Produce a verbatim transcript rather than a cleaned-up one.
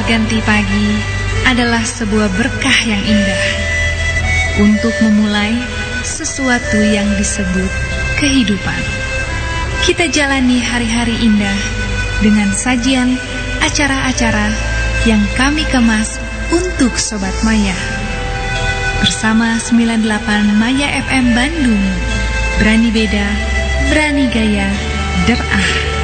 berganti pagi adalah sebuah berkah yang indah untuk memulai sesuatu yang disebut kehidupan. Kita jalani hari-hari indah dengan sajian acara-acara yang kami kemas untuk Sobat Maya. Bersama sembilan puluh delapan Maya F M Bandung, berani beda, berani gaya, derah.